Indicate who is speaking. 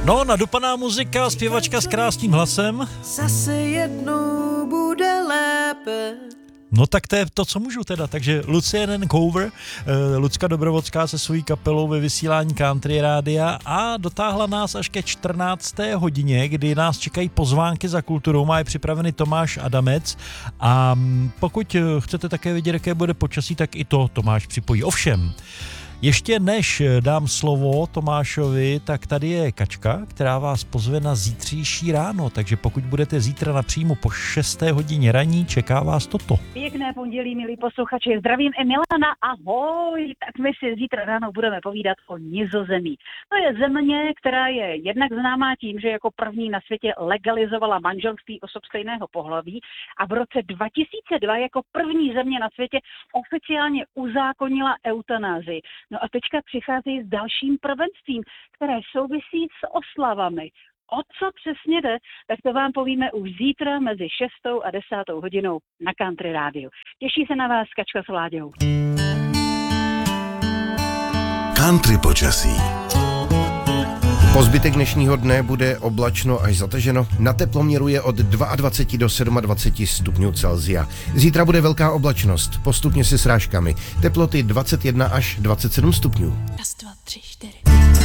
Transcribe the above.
Speaker 1: No, nadupaná muzika, zpěvačka s krásným hlasem.
Speaker 2: Zase jednou bude lépe.
Speaker 1: No tak to je to, co můžu teda. Takže Lucian Cover, Lucka Dobrovodská se svojí kapelou ve vysílání Country Rádia a dotáhla nás až ke 14. hodině, kdy nás čekají pozvánky za kulturou. Má je připraveny Tomáš Adamec a pokud chcete také vidět, jaké bude počasí, tak i to Tomáš připojí. Ovšem, ještě než dám slovo Tomášovi, tak tady je Kačka, která vás pozve na zítřejší ráno, takže pokud budete zítra na příjmu po 6. hodině raní, čeká vás toto.
Speaker 3: Pěkné pondělí, milí posluchači, zdravím i Milana, ahoj, tak my si zítra ráno budeme povídat o Nizozemí. To je země, která je jednak známá tím, že jako první na světě legalizovala manželství osob stejného pohlaví a v roce 2002 jako první země na světě oficiálně uzákonila eutanázii. No a teďka přichází s dalším prvenstvím, které souvisí s oslavami. O co přesně jde, tak to vám povíme už zítra mezi 6. a 10. hodinou na Country Rádiu. Těší se na vás Kačka s Vláďou.
Speaker 4: Country počasí. Po zbytek dnešního dne bude oblačno až zataženo. Na teploměru je od 22 do 27 stupňů Celsia. Zítra bude velká oblačnost, postupně se srážkami. Teploty 21 až 27 stupňů.
Speaker 2: 1, 2, 3, 4.